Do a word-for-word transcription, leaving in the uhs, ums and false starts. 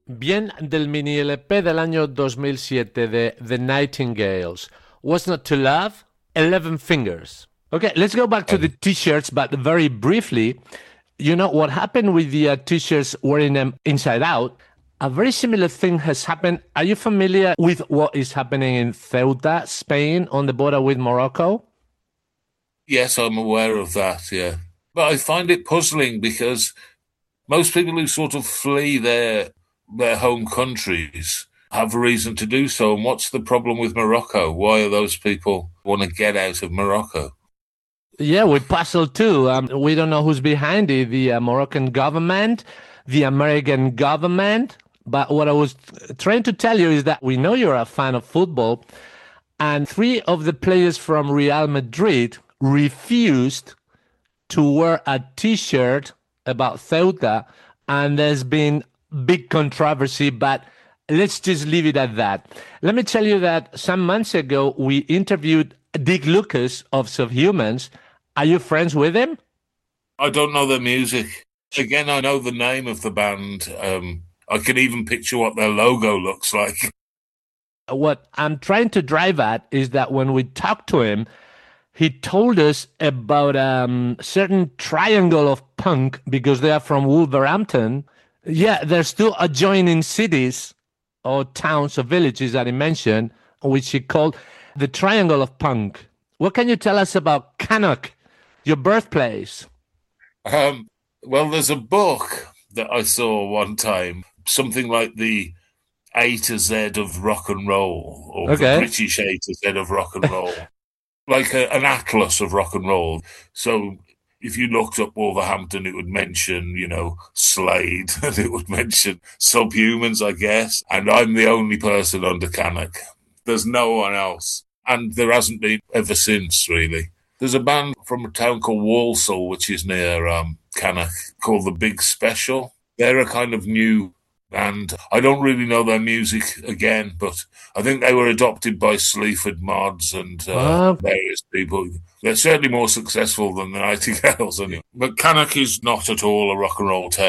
Bien del mini L P del año dos mil siete de The Nightingales. What's Not to Love? Eleven Fingers. Okay, let's go back to the t-shirts, but very briefly. You know what happened with the uh, t-shirts wearing them inside out? A very similar thing has happened. Are you familiar with what is happening in Ceuta, Spain, on the border with Morocco? Yes, I'm aware of that, yeah. But I find it puzzling because most people who sort of flee their their home countries have a reason to do so. And what's the problem with Morocco? Why are those people want to get out of Morocco? Yeah, we puzzled too. Um, we don't know who's behind it, the uh, Moroccan government, the American government. But what I was trying to tell you is that we know you're a fan of football, and three of the players from Real Madrid refused to wear a t-shirt about Ceuta, and there's been big controversy, but let's just leave it at that. Let me tell you that some months ago, we interviewed Dick Lucas of Subhumans. Are you friends with him? I don't know their music. Again, I know the name of the band. Um, I can even picture what their logo looks like. What I'm trying to drive at is that when we talked to him, he told us about a um, certain triangle of punk because they are from Wolverhampton. Yeah, there's still adjoining cities or towns or villages that he mentioned, which he called the triangle of punk. What can you tell us about Cannock, your birthplace? Um, well, there's a book that I saw one time, something like the A to Z of rock and roll, or the Okay. British A to Z of rock and roll. Like a, an atlas of rock and roll. So if you looked up Wolverhampton, it would mention, you know, Slade, and it would mention Subhumans, I guess. And I'm the only person under Cannock. There's no one else. And there hasn't been ever since, really. There's a band from a town called Walsall, which is near um, Cannock, called The Big Special. They're a kind of new and I don't really know their music again, but I think they were adopted by Sleaford Mods and uh, Well, various people. They're certainly more successful than the Nightingales, anyway. But Cannock is not at all a rock and roll tale.